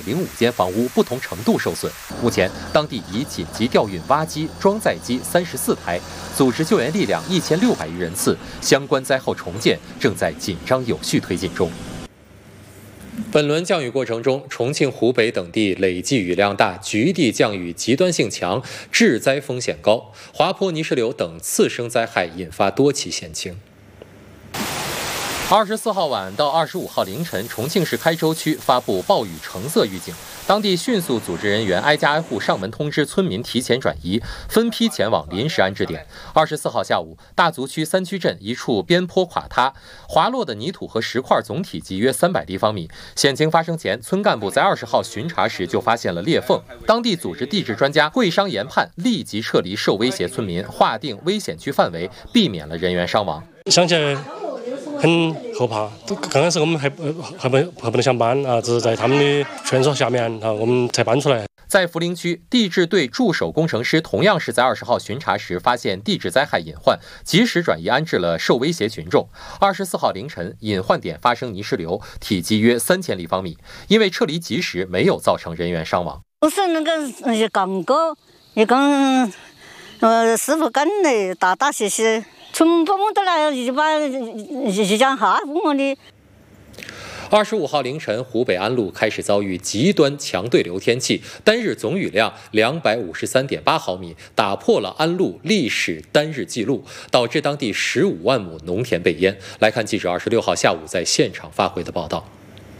205间房屋不同程度受损。目前，当地已紧急调运挖机、装载机34台，组织救援力量1600余人次，相关灾后重建正在紧张有序推进中。本轮降雨过程中，重庆、湖北等地累计雨量大，局地降雨极端性强，致灾风险高。滑坡、泥石流等次生灾害引发多起险情。24号晚到25号凌晨，重庆市开州区发布暴雨橙色预警，当地迅速组织人员挨家挨户上门通知村民提前转移，分批前往临时安置点。24号下午，大足区三区镇一处边坡垮塌，滑落的泥土和石块总体积约300立方米。险情发生前，村干部在20号巡查时就发现了裂缝，当地组织地质专家会商研判，立即撤离受威胁村民，划定危险区范围，避免了人员伤亡。 想起来很后怕，刚开始我们还不能上班啊，只是在他们的劝说下面啊，我们才搬出来。 在涪陵区，地质队驻守工程师同样是在20号巡查时发现地质灾害隐患，及时转移安置了受威胁群众。24号凌晨，隐患点发生泥石流，体积约3000立方米，因为撤离及时，没有造成人员伤亡。 不是那个刚哥，一刚师傅跟来打谢谢。全部都来一讲哈我的。 25号凌晨，湖北安陆开始遭遇极端强对流天气，单日总雨量253.8毫米，打破了安陆历史单日纪录，导致当地15万亩农田被淹。来看记者26号下午在现场发回的报道。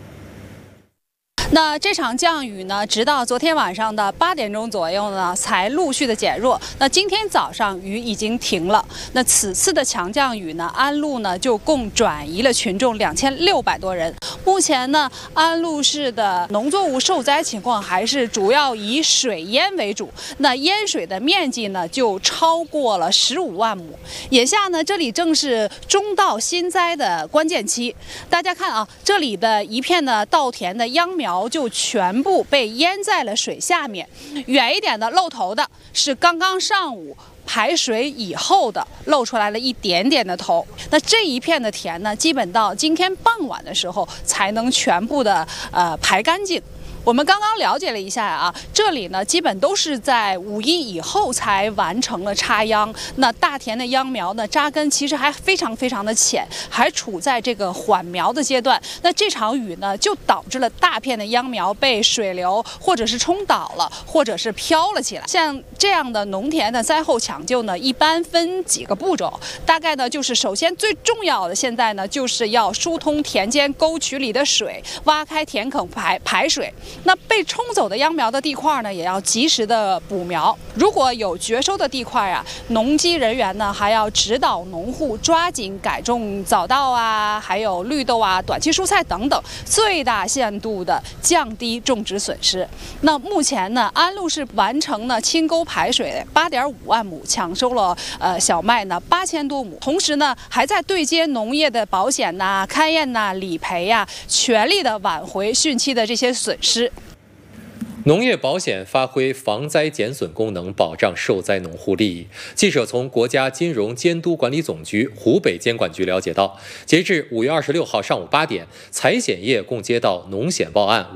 那这场降雨呢，直到昨天晚上的8点钟左右呢，才陆续的减弱。那今天早上雨已经停了。那此次的强降雨呢，安陆呢就共转移了群众2600多人。目前呢，安陆市的农作物受灾情况还是主要以水淹为主。那淹水的面积呢，就超过了15万亩。眼下呢，这里正是中稻新栽的关键期。大家看啊，这里的一片的稻田的秧苗就全部被淹在了水下面，远一点的露头的是刚刚上午排水以后的露出来了一点点的头。那这一片的田呢，基本到今天傍晚的时候才能全部的排干净。我们刚刚了解了一下啊，这里呢基本都是在5一以后才完成了插秧。那大田的秧苗呢，扎根其实还非常的浅，还处在这个缓苗的阶段。那这场雨呢，就导致了大片的秧苗被水流或者是冲倒了，或者是飘了起来。像这样的农田的灾后抢救呢，一般分几个步骤，大概呢就是首先最重要的，现在呢就是要疏通田间沟渠里的水，挖开田埂排水。那被冲走的秧苗的地块呢，也要及时的补苗。如果有绝收的地块啊，农机人员呢还要指导农户抓紧改种早稻啊，还有绿豆啊、短期蔬菜等等，最大限度的降低种植损失。那目前呢，安陆市完成了清沟排水8.5万亩，抢收了小麦呢8000多亩，同时呢还在对接农业的保险呐、勘验呐、理赔呀，全力的挽回汛期的这些损失。 农业保险发挥防灾减损功能，保障受灾农户利益。记者从国家金融监督管理总局湖北监管局了解到，截至5月26号上午8点，财险业共接到农险报案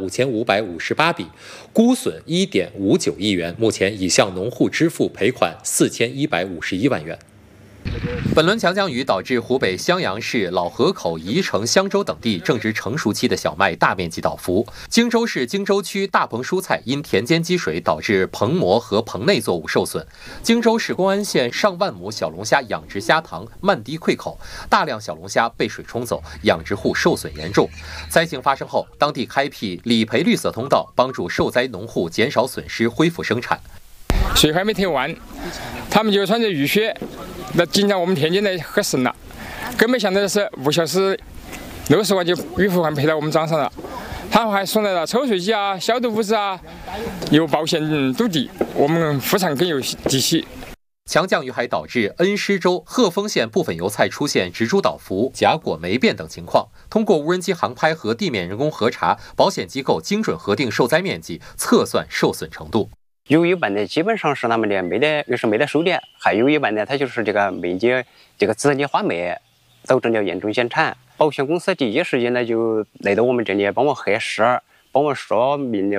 5558笔，估损1.59亿元，目前已向农户支付赔款4151万元。本轮强降雨导致湖北襄阳市老河口、宜城、襄州等地正值成熟期的小麦大面积倒伏。荆州市荆州区大棚蔬菜因田间积水导致棚膜和棚内作物受损。荆州市公安县上万亩小龙虾养殖虾塘漫堤溃口，大量小龙虾被水冲走，养殖户受损严重。灾情发生后，当地开辟理赔绿色通道，帮助受灾农户减少损失，恢复生产。 水还没退完，他们就穿着雨靴，那进到我们田间来很深了，更没想到的是5小时60万就雨付款赔到我们账上了。他们还送来了抽水机啊、消毒物资啊，有保险堵底，我们副产更有底气。 强降雨还导致恩施州、鹤峰县部分油菜出现植株倒伏、假果霉变等情况。通过无人机航拍和地面人工核查，保险机构精准核定受灾面积，测算受损程度。 有一半的基本上是他们的没得收敛，还有一半呢，它就是这个面积这个籽粒花霉，导致了严重减产。保险公司第一时间呢就来到我们这里帮我核实，帮我说明了